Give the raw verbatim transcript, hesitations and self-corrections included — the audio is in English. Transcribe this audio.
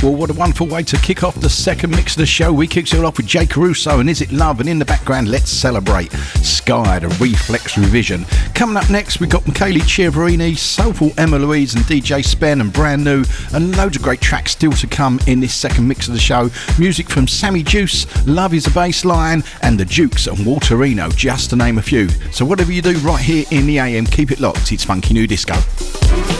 Well, what a wonderful way to kick off the second mix of the show. We kicked it off with Jay Caruso and Is It Love, and in the background, Let's Celebrate, Sky, the Reflex Revision. Coming up next, we've got Michele Chiaverini, Soulful Emma Louise and D J Spen and Brand New, and loads of great tracks still to come in this second mix of the show. Music from Sammy Juice, Love Is a Bassline, and The Dukes and Walterino, just to name a few. So whatever you do right here in the A M, keep it locked. It's Funky New Disco.